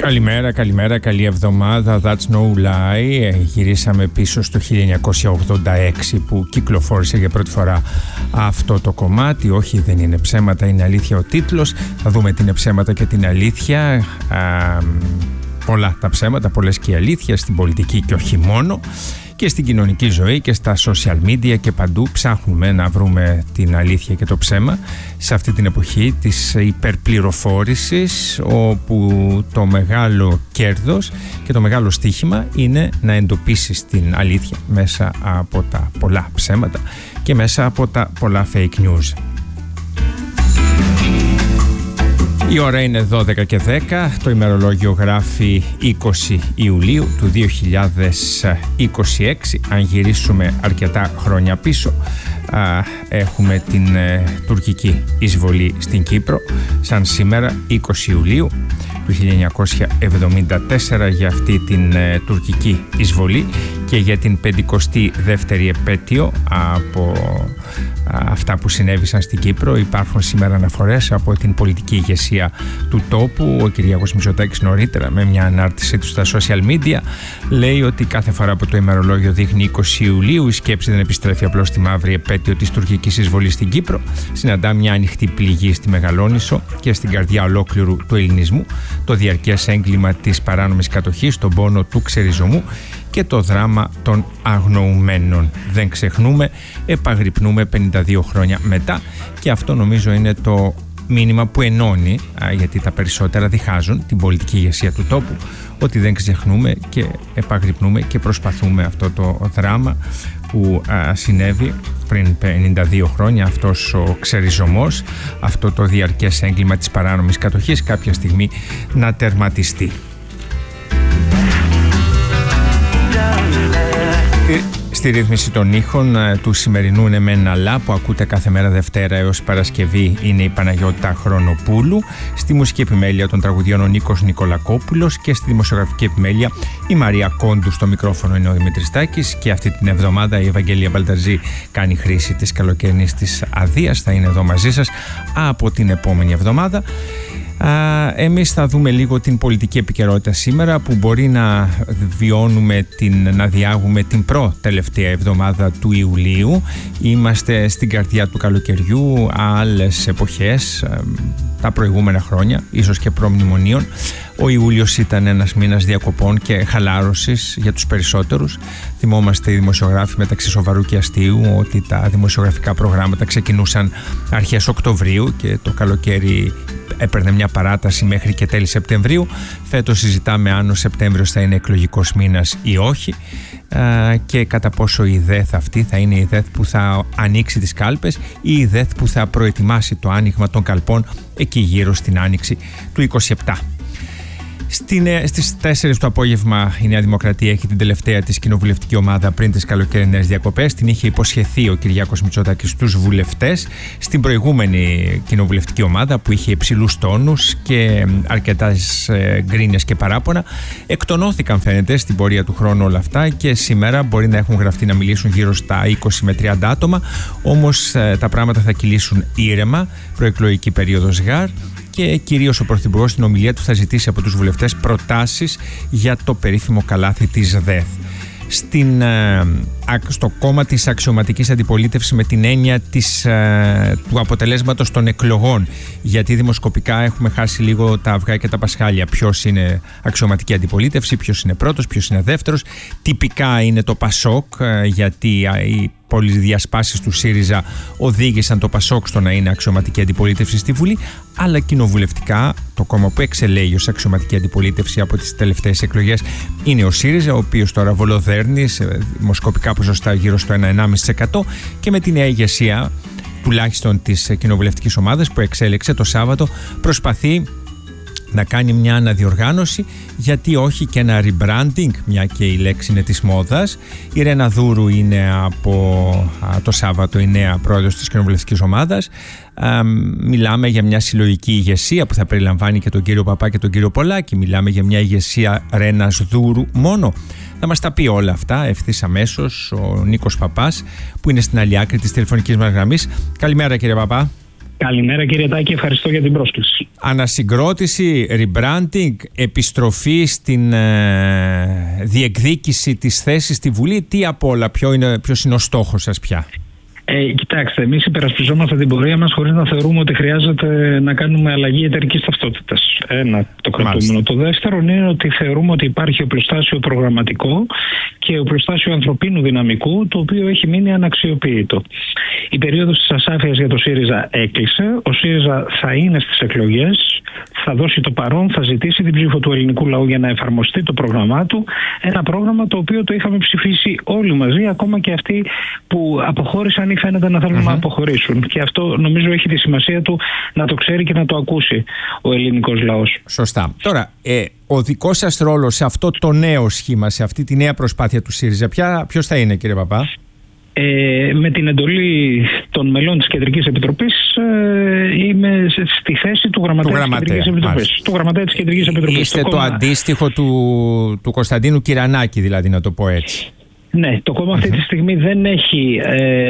Καλημέρα, καλή εβδομάδα. That's no lie. Γυρίσαμε πίσω στο 1986 που κυκλοφόρησε για πρώτη φορά αυτό το κομμάτι. Όχι, δεν είναι ψέματα, είναι αλήθεια ο τίτλος. Θα δούμε τι είναι ψέματα και την αλήθεια. Πολλά τα ψέματα, πολλές και η αλήθεια στην πολιτική και όχι μόνο. Και στην κοινωνική ζωή και στα social media και παντού ψάχνουμε να βρούμε την αλήθεια και το ψέμα σε αυτή την εποχή της υπερπληροφόρησης, όπου το μεγάλο κέρδος και το μεγάλο στοίχημα είναι να εντοπίσεις την αλήθεια μέσα από τα πολλά ψέματα και μέσα από τα πολλά fake news. Η ώρα είναι 12 και 10, το ημερολόγιο γράφει 20 Ιουλίου του 2026. Αν γυρίσουμε αρκετά χρόνια πίσω, έχουμε την τουρκική εισβολή στην Κύπρο, σαν σήμερα 20 Ιουλίου του 1974, για αυτή την τουρκική εισβολή και για την 52η επέτειο από αυτά που συνέβησαν στην Κύπρο. Υπάρχουν σήμερα αναφορές από την πολιτική ηγεσία του τόπου. Ο Κυριάκος Μητσοτάκης νωρίτερα, με μια ανάρτησή του στα social media, λέει ότι κάθε φορά που το ημερολόγιο δείχνει 20 Ιουλίου, η σκέψη δεν επιστρέφει απλώς στη μαύρη επέτειο της τουρκικής εισβολής στην Κύπρο. Συναντά μια ανοιχτή πληγή στη Μεγαλόνησο και στην καρδιά ολόκληρου του ελληνισμού, το διαρκές έγκλημα της παράνομης κατοχής, τον πόνο του ξεριζωμού και το δράμα των αγνοουμένων. Δεν ξεχνούμε, επαγρυπνούμε 52 χρόνια μετά, και αυτό νομίζω είναι το μήνυμα που ενώνει, γιατί τα περισσότερα διχάζουν την πολιτική ηγεσία του τόπου, ότι δεν ξεχνούμε και επαγρυπνούμε και προσπαθούμε αυτό το δράμα που συνέβη πριν 52 χρόνια, αυτός ο ξεριζωμός, αυτό το διαρκές έγκλημα της παράνομης κατοχής, κάποια στιγμή να τερματιστεί. Στη ρύθμιση των ήχων του σημερινού είναι με ένα λά που ακούτε κάθε μέρα Δευτέρα έως Παρασκευή είναι η Παναγιώτα Χρονοπούλου. Στη μουσική επιμέλεια των τραγουδιών ο Νίκος Νικολακόπουλος και στη δημοσιογραφική επιμέλεια η Μαρία Κόντου. Στο μικρόφωνο είναι ο Δημήτρης Τάκης και αυτή την εβδομάδα η Ευαγγελία Μπαλταζή κάνει χρήση της καλοκαιρινής της αδείας. Θα είναι εδώ μαζί σας από την επόμενη εβδομάδα. Εμείς θα δούμε λίγο την πολιτική επικαιρότητα σήμερα, που μπορεί να βιώνουμε, να διάγουμε την τελευταία εβδομάδα του Ιουλίου. Είμαστε στην καρδιά του καλοκαιριού, άλλες εποχές, τα προηγούμενα χρόνια, ίσως και προμνημονίων. Ο Ιούλιος ήταν ένας μήνας διακοπών και χαλάρωσης για τους περισσότερους. Θυμόμαστε οι δημοσιογράφοι μεταξύ σοβαρού και αστείου ότι τα δημοσιογραφικά προγράμματα ξεκινούσαν αρχές Οκτωβρίου και το καλοκαίρι έπαιρνε μια παράταση μέχρι και τέλη Σεπτεμβρίου. Φέτος συζητάμε αν ο Σεπτέμβριος θα είναι εκλογικός μήνας ή όχι, και κατά πόσο η ΔΕΘ αυτή θα είναι η ΔΕΘ που θα ανοίξει τις κάλπες ή η ΔΕΘ που θα προετοιμάσει το άνοιγμα των καλπών εκεί γύρω στην άνοιξη του 27. Στις 4 το απόγευμα η Νέα Δημοκρατία έχει την τελευταία της κοινοβουλευτική ομάδα πριν τις καλοκαιρινές διακοπές. Την είχε υποσχεθεί ο Κυριάκος Μητσοτάκης στους βουλευτές. Στην προηγούμενη κοινοβουλευτική ομάδα, που είχε υψηλούς τόνους και αρκετές γκρίνες και παράπονα, εκτονώθηκαν φαίνεται στην πορεία του χρόνου όλα αυτά, και σήμερα μπορεί να έχουν γραφτεί να μιλήσουν γύρω στα 20 με 30 άτομα. Όμως τα πράγματα θα κυλήσουν ήρεμα, προεκλογική περίοδος γάρ, και κυρίως ο Πρωθυπουργός στην ομιλία του θα ζητήσει από τους βουλευτές προτάσεις για το περίφημο καλάθι της ΔΕΘ. Στο κόμμα της αξιωματικής αντιπολίτευσης, με την έννοια του αποτελέσματος των εκλογών, γιατί δημοσκοπικά έχουμε χάσει λίγο τα αυγά και τα πασχάλια. Ποιος είναι αξιωματική αντιπολίτευση, ποιος είναι πρώτος, ποιος είναι δεύτερος. Τυπικά είναι το ΠΑΣΟΚ, γιατί οι πολυδιασπάσεις του ΣΥΡΙΖΑ οδήγησαν το ΠΑΣΟΚ στο να είναι αξιωματική αντιπολίτευση στη Βουλή, αλλά κοινοβουλευτικά το κόμμα που εξελέγει ως αξιωματική αντιπολίτευση από τις τελευταίες εκλογές είναι ο ΣΥΡΙΖΑ, ο οποίος τώρα βολοδέρνει σε δημοσκοπικά ποσοστά γύρω στο 1,5%, και με τη νέα ηγεσία τουλάχιστον της κοινοβουλευτικής ομάδας που εξέλεξε το Σάββατο προσπαθεί να κάνει μια αναδιοργάνωση, γιατί όχι και ένα rebranding, μια και η λέξη είναι της μόδας. Η Ρένα Δούρου είναι από το Σάββατο η νέα πρόεδρος της κοινοβουλευτικής ομάδας. Μιλάμε για μια συλλογική ηγεσία που θα περιλαμβάνει και τον κύριο Παπά και τον κύριο Πολάκη. Μιλάμε για μια ηγεσία Ρένας Δούρου μόνο. Θα μας τα πει όλα αυτά ευθύς αμέσως ο Νίκος Παπάς, που είναι στην άλλη άκρη της τηλεφωνικής μας γραμμής. Καλημέρα κύριε Παπά. Καλημέρα κύριε Τάκη, ευχαριστώ για την πρόσκληση. Ανασυγκρότηση, rebranding, επιστροφή στην διεκδίκηση της θέσης στη Βουλή, τι απ' όλα, ποιος είναι ο στόχος σας πια? Κοιτάξτε, εμείς υπερασπιζόμαστε την πορεία μας χωρίς να θεωρούμε ότι χρειάζεται να κάνουμε αλλαγή εταιρικής ταυτότητας. Ένα, το κρατούμενο. Μάλιστα. Το δεύτερο είναι ότι θεωρούμε ότι υπάρχει οπλοστάσιο προγραμματικό και οπλοστάσιο ανθρωπίνου δυναμικού, το οποίο έχει μείνει αναξιοποιητό. Η περίοδος της ασάφειας για το ΣΥΡΙΖΑ έκλεισε. Ο ΣΥΡΙΖΑ θα είναι στις εκλογές, θα δώσει το παρόν, θα ζητήσει την ψήφο του ελληνικού λαού για να εφαρμοστεί το πρόγραμμά του. Ένα πρόγραμμα το οποίο το είχαμε ψηφίσει όλοι μαζί, ακόμα και αυτοί που αποχώρησαν ή φαίνεται να θέλουν να αποχωρήσουν. Και αυτό νομίζω έχει τη σημασία του να το ξέρει και να το ακούσει ο ελληνικός λαός. Σωστά. Τώρα, ο δικός σας ρόλος σε αυτό το νέο σχήμα, σε αυτή τη νέα προσπάθεια του ΣΥΡΙΖΑ, ποιος θα είναι, κύριε Παπά? Με την εντολή των μελών της Κεντρικής Επιτροπής είμαι στη θέση του Γραμματέα της Κεντρικής Επιτροπής. Του Γραμματέα της Κεντρικής Επιτροπής. Είστε το αντίστοιχο του Κωνσταντίνου Κυρανάκη, δηλαδή, να το πω έτσι. Ναι, το κόμμα αυτή τη στιγμή δεν έχει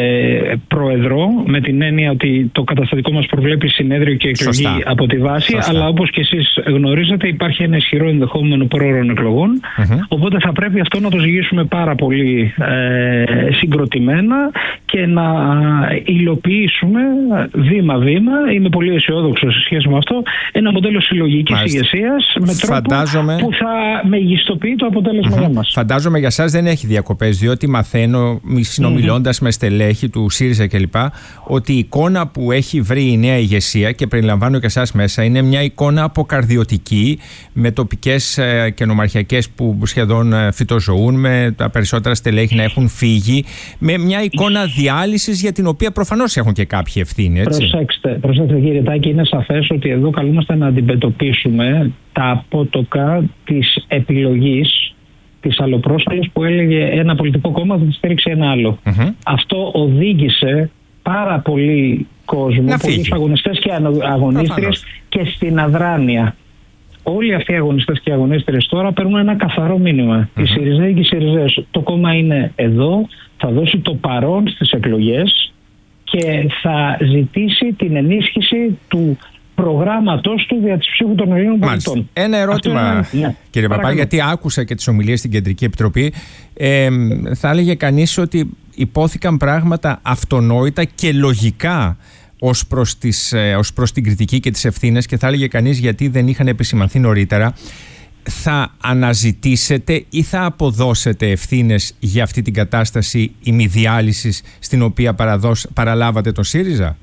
πρόεδρο, με την έννοια ότι το καταστατικό μας προβλέπει συνέδριο και εκλογή από τη βάση. Σωστά. Αλλά όπως και εσείς γνωρίζετε, υπάρχει ένα ισχυρό ενδεχόμενο πρόωρων εκλογών. Οπότε θα πρέπει αυτό να το ζυγίσουμε πάρα πολύ συγκροτημένα και να υλοποιήσουμε βήμα-βήμα. Είμαι πολύ αισιόδοξος σε σχέση με αυτό. Ένα μοντέλο συλλογικής ηγεσίας με τρόπο που θα μεγιστοποιεί το αποτέλεσμα για μας. Φαντάζομαι για σας δεν έχει διακοπές, διότι μαθαίνω, συνομιλώντας με στελέχη του ΣΥΡΙΖΑ κλπ, ότι η εικόνα που έχει βρει η νέα ηγεσία, και περιλαμβάνω και εσάς μέσα, είναι μια εικόνα αποκαρδιωτική, με τοπικές και νομαρχιακές που σχεδόν φυτοζωούν, με τα περισσότερα στελέχη να έχουν φύγει, με μια εικόνα διάλυσης για την οποία προφανώς έχουν και κάποιοι ευθύνη. Προσέξτε κύριε Τάκη, είναι σαφές ότι εδώ καλούμαστε να αντιμετωπίσουμε τα απότοκα της επιλογής της αλλοπρόσαλης που έλεγε ένα πολιτικό κόμμα θα στήριξει ένα άλλο. Αυτό οδήγησε πάρα πολύ κόσμο, πολλούς αγωνιστές και αγωνίστριες και στην αδράνεια. Όλοι αυτοί οι αγωνιστές και οι αγωνίστριες τώρα παίρνουν ένα καθαρό μήνυμα. Οι ΣΥΡΙΖΑΙ και οι ΣΥΡΙΖΑΙΣ, το κόμμα είναι εδώ, θα δώσει το παρόν στις εκλογές και θα ζητήσει την ενίσχυση του προγράμματος του δια της ψήφου των Ελλήνων πολιτών. Ένα ερώτημα, κύριε Παπά, γιατί άκουσα και τις ομιλίες στην Κεντρική Επιτροπή. Θα έλεγε κανείς ότι υπόθηκαν πράγματα αυτονόητα και λογικά ως προς την κριτική και τις ευθύνες, και θα έλεγε κανείς γιατί δεν είχαν επισημανθεί νωρίτερα. Θα αναζητήσετε ή θα αποδώσετε ευθύνες για αυτή την κατάσταση ημιδιάλυσης στην οποία παραλάβατε τον ΣΥΡΙΖΑ?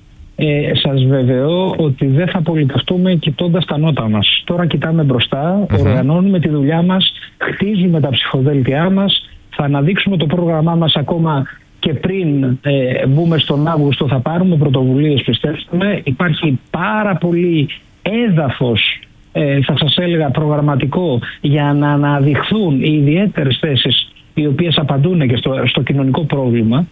Σας βεβαιώ ότι δεν θα πολιτευτούμε κοιτώντας τα νότα μας. Τώρα κοιτάμε μπροστά, οργανώνουμε τη δουλειά μας, χτίζουμε τα ψηφοδέλτιά μας, θα αναδείξουμε το πρόγραμμά μας ακόμα και πριν μπούμε στον Αύγουστο, θα πάρουμε πρωτοβουλίες, πιστέψτε με. Υπάρχει πάρα πολύ έδαφος, θα σας έλεγα προγραμματικό, για να αναδειχθούν οι ιδιαίτερες θέσεις οι οποίες απαντούν και στο κοινωνικό πρόβλημα,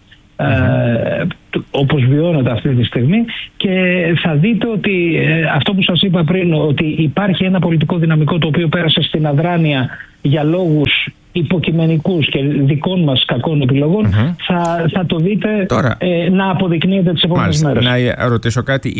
όπως βιώνεται αυτή τη στιγμή, και θα δείτε ότι αυτό που σας είπα πριν, ότι υπάρχει ένα πολιτικό δυναμικό το οποίο πέρασε στην αδράνεια για λόγους υποκειμενικούς και δικών μας κακών επιλογών, θα το δείτε τώρα να αποδεικνύεται τις επόμενες μέρες. Να ρωτήσω κάτι.